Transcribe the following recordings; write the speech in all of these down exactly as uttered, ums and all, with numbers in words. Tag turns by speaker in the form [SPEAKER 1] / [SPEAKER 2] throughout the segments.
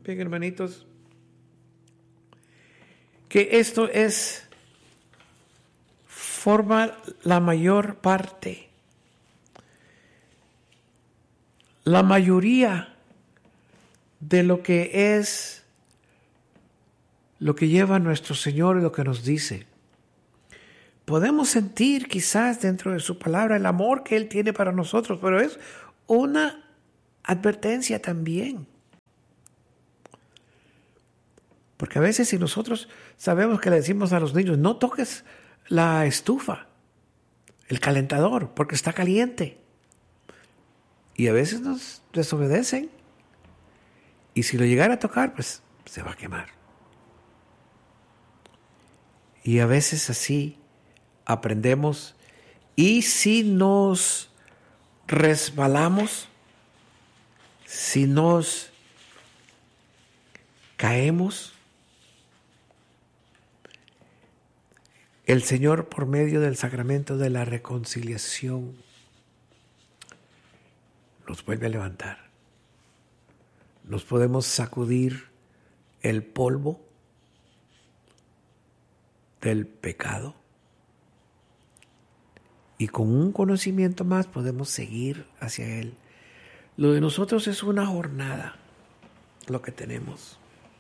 [SPEAKER 1] Bien, hermanitos, que esto es, forma la mayor parte, la mayoría de lo que es, lo que lleva nuestro Señor y lo que nos dice. Podemos sentir quizás dentro de su palabra el amor que Él tiene para nosotros, pero es una advertencia también. Porque a veces si nosotros sabemos que le decimos a los niños, no toques la estufa, el calentador, porque está caliente. Y a veces nos desobedecen. Y si lo llegara a tocar, pues se va a quemar. Y a veces así aprendemos. Y si nos resbalamos, si nos caemos, el Señor, por medio del sacramento de la reconciliación, nos vuelve a levantar. Nos podemos sacudir el polvo del pecado y con un conocimiento más podemos seguir hacia Él. Lo de nosotros es una jornada, lo que tenemos.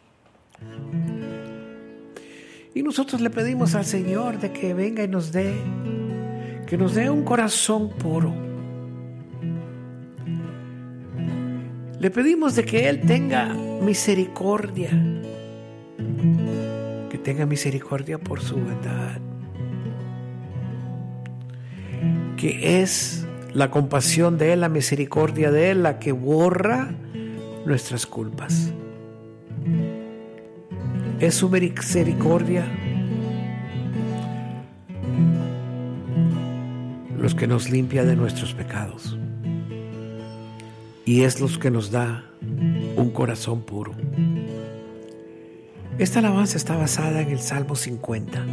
[SPEAKER 1] Y nosotros le pedimos al Señor de que venga y nos dé, que nos dé un corazón puro. Le pedimos de que Él tenga misericordia, que tenga misericordia por su bondad, que es la compasión de Él, la misericordia de Él, la que borra nuestras culpas. Es su misericordia los que nos limpia de nuestros pecados. Y es los que nos da un corazón puro. Esta alabanza está basada en el Salmo cincuenta,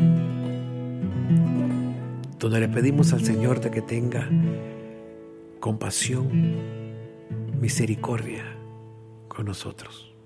[SPEAKER 1] donde le pedimos al Señor de que tenga compasión, misericordia con nosotros.